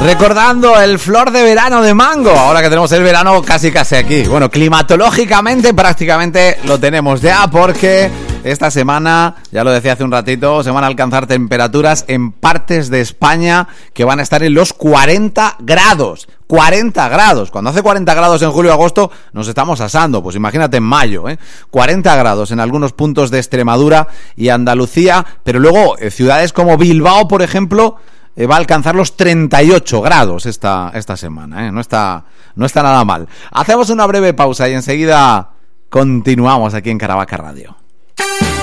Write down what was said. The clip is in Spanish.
Recordando el flor de verano de Mango, ahora que tenemos el verano casi aquí. Bueno, climatológicamente prácticamente lo tenemos ya, porque esta semana, ya lo decía hace un ratito, se van a alcanzar temperaturas en partes de España que van a estar en los 40 grados. 40 grados. Cuando hace 40 grados en julio y agosto nos estamos asando, pues imagínate en mayo, 40 grados en algunos puntos de Extremadura y Andalucía, pero luego ciudades como Bilbao, por ejemplo, va a alcanzar los 38 grados esta semana, no está nada mal. Hacemos una breve pausa y enseguida continuamos aquí en Caravaca Radio.